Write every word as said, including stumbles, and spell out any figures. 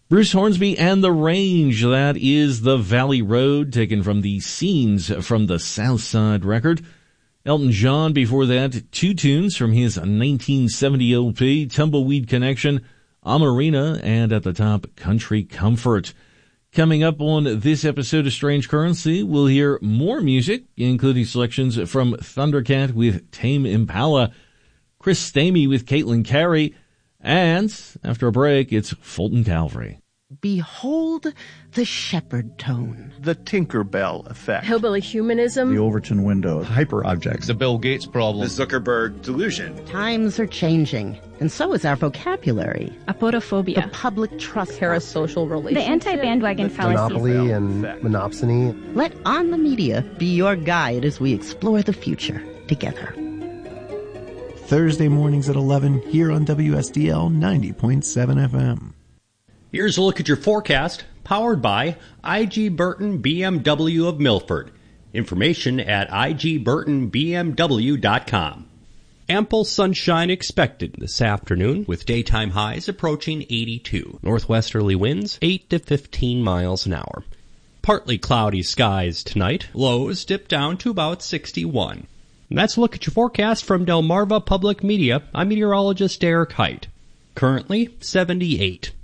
Bruce Hornsby and the Range, that is The Valley Road, taken from the Scenes from the South Side record. Elton John, before that, two tunes from his nineteen seventy L P, Tumbleweed Connection, Amarina, and at the top, Country Comfort. Coming up on this episode of Strange Currency, we'll hear more music, including selections from Thundercat with Tame Impala, Chris Stamey with Caitlin Carey, and after a break, it's Fulton Calvary. Behold the shepherd tone. The Tinkerbell effect. Hillbilly humanism. The Overton window. Hyperobjects. The Bill Gates problem. The Zuckerberg delusion. Times are changing, and so is our vocabulary. Apodophobia. The public trust. Parasocial relationship. The anti-bandwagon fallacy. Monopoly and monopsony. Let On the Media be your guide as we explore the future together. Thursday mornings at eleven here on W S D L ninety point seven F M. Here's a look at your forecast, powered by I G Burton B M W of Milford. Information at I G Burton B M W dot com. Ample sunshine expected this afternoon, with daytime highs approaching eighty-two. Northwesterly winds eight to fifteen miles an hour. Partly cloudy skies tonight. Lows dip down to about sixty-one. And that's a look at your forecast from Delmarva Public Media. I'm meteorologist Eric Height. Currently seventy-eight.